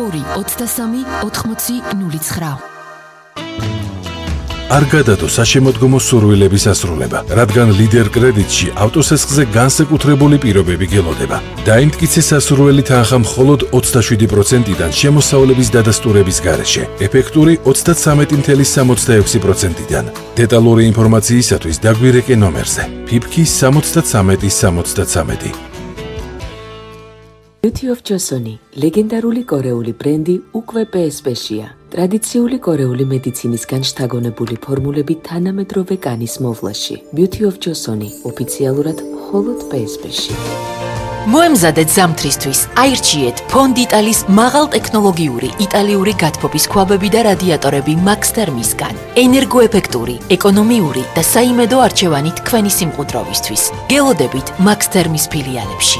223 არ გადადო საშემოდგომო სურვილების ასრულება, რადგან ლიდერ კრედიტში ავტოსესხზე განსაკუთრებული პირობები გელოდება. დაიმტკიცე სასურველი თანხა მხოლოდ 27%-დან შემოსავლების დადასტურების გარეშე, ეფექტური 33.66%-დან. დეტალური ინფორმაციისათვის დაგვირეკე ნომერზე. ფიფქი 73-73. Beauty of Joseon, ლეგენდარული კორეული ბრენდი უკვე PSP-შია. ტრადიციული კორეული მედიცინის შთაგონებული ფორმულები თანამედროვე კანის მოვლაში. Beauty of Joseon, ოფიციალურად მხოლოდ PSP-ში. მოემზადეთ ზამთრისთვის, აირჩიეთ ფონდიტალის მაღალტექნოლოგიური იტალიური გათბობის ქვაბები და რადიატორები Max Thermis-გან. ენერგოეფექტური, ეკონომიური და საიმედო არჩევანი თქვენი სიმყუდროვისთვის. გელოდებით Max Thermis ფილიალებში.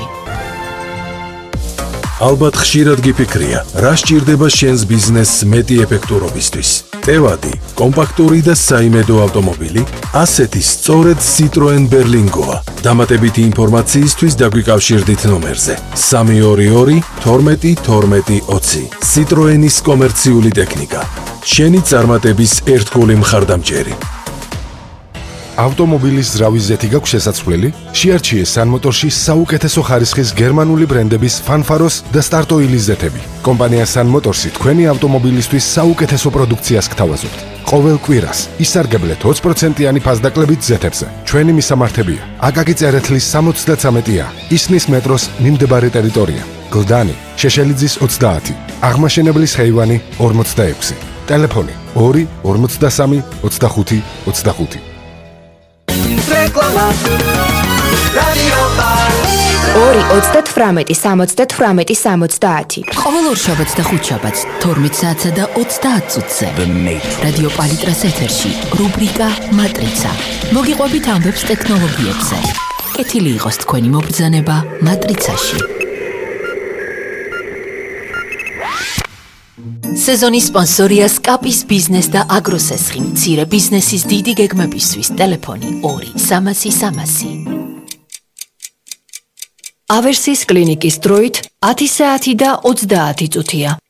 ალბათ ხშირად გიფიქრია, რა სჭირდება შენს ბიზნესს მეტი ეფექტურობისთვის. ტევადი, კომპაქტური და საიმედო ავტომობილი, ასეთი სწორედ Citroen Berlingoa. დამატებითი ინფორმაციისთვის დაგვიკავშირდით ნომერზე 322 12 12 20. Citroenis კომერციული ტექნიკა. შენი წარმატების ერთგული მხარდამჭერი. ავტომობილის ზრავის ზეთი გაქვს შესაძლებელი? შეარჩიე Sun Motor-ში საუკეთესო ხარისხის გერმანული ბრენდების Fanfaros და Start-Oil-ის ზეთები. კომპანია Sun Motors-ი თქვენი ავტომობილისთვის საუკეთესო პროდუქციას გთავაზობთ. ყოველ კვირას ისარგებლეთ 20%-იანი ფასდაკლებით ზეთებზე. ჩვენი მისამართებია: აკაკი წერეთლის 73-ა, ისნის მეტროს მიმდებარე ტერიტორია, გლდანი, შეშელიძის 30, აღმაშენებლის ხეივანი 46. ტელეფონი 2 53 25 25. Reklama Radio Bar 2-38-70-70. ყოველ ორშაბათს და ხუთშაბათს 12 საათსა და 30 წუთზე რადიო პალიტრას ეთერში რუბრიკა მატრიცა. მოგიყვებით ამბებს ტექნოლოგიებზე. კეთილი იყოს თქვენი მობრძანება მატრიცაში. სეზონის სპონსორია სკაპის ბიზნეს და აგროსესხი. მცირე ბიზნესის დიდი გეგმებისთვის ტელეფონი 2-300-300. ავერსის კლინიკის დროით 10 საათი და 30 წუთია.